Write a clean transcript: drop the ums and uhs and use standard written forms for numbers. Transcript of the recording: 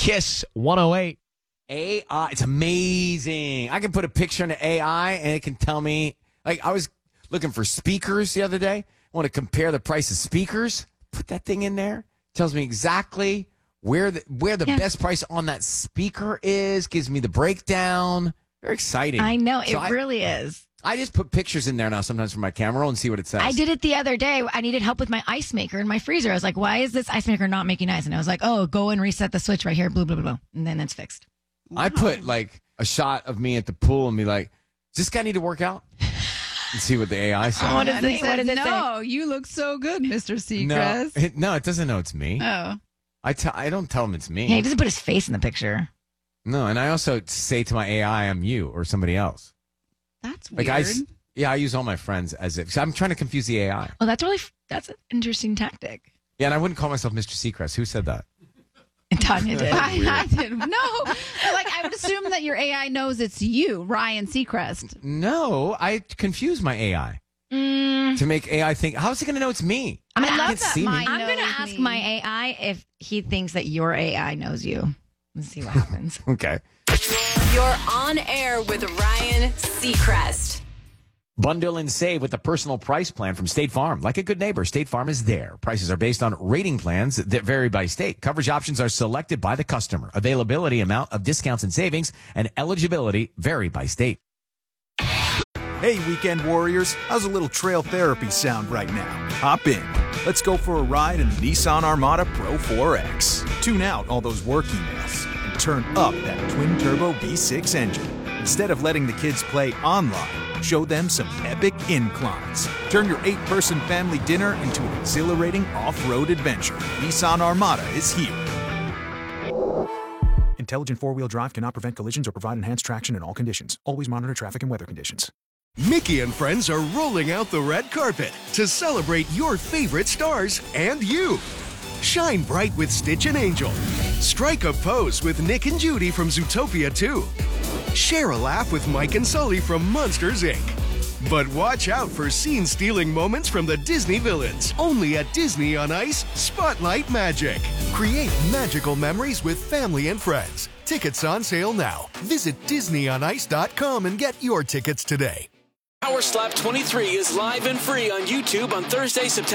Kiss 108. AI, it's amazing. I can put a picture into AI and it can tell me, like I was looking for speakers the other day. I want to compare the price of speakers. Put that thing in there. Tells me exactly where the best price on that speaker is. Gives me the breakdown. Very exciting. I know. It really is. I just put pictures in there now sometimes for my camera roll and see what it says. I did it the other day. I needed help with my ice maker in my freezer. I was like, why is this ice maker not making ice? And I was like, oh, go and reset the switch right here. Blah, blah, blah, blah. And then it's fixed. Wow. I put like a shot of me at the pool and be like, does this guy need to work out? And see what the AI says. What does it say? No, you look so good, Mr. Seacrest. No, it doesn't know it's me. Oh. I don't tell him it's me. Yeah, he doesn't put his face in the picture. No, and I also say to my AI, I'm you or somebody else. That's like weird. I use all my friends as if. So I'm trying to confuse the AI. Oh, that's an interesting tactic. Yeah, and I wouldn't call myself Mr. Seacrest. Who said that? Tanya did. I did. No. Like, I would assume that your AI knows it's you, Ryan Seacrest. No, I confuse my AI to make AI think, how is it going to know it's me? I love can't that see me. I'm going to ask my AI if he thinks that your AI knows you. Let's see what happens. Okay. You're on air with Ryan Seacrest. Bundle and save with the personal price plan from State Farm. Like a good neighbor, State Farm is there. Prices are based on rating plans that vary by state. Coverage options are selected by the customer. Availability, amount of discounts and savings, and eligibility vary by state. Hey, weekend warriors. How's a little trail therapy sound right now? Hop in. Let's go for a ride in the Nissan Armada Pro 4X. Tune out all those work emails and turn up that twin-turbo V6 engine. Instead of letting the kids play online, show them some epic inclines. Turn your 8-person family dinner into an exhilarating off-road adventure. Nissan Armada is here. Intelligent four-wheel drive cannot prevent collisions or provide enhanced traction in all conditions. Always monitor traffic and weather conditions. Mickey and friends are rolling out the red carpet to celebrate your favorite stars and you. Shine bright with Stitch and Angel. Strike a pose with Nick and Judy from Zootopia 2. Share a laugh with Mike and Sully from Monsters, Inc. But watch out for scene-stealing moments from the Disney villains. Only at Disney on Ice Spotlight Magic. Create magical memories with family and friends. Tickets on sale now. Visit DisneyOnIce.com and get your tickets today. Power Slap 23 is live and free on YouTube on Thursday, September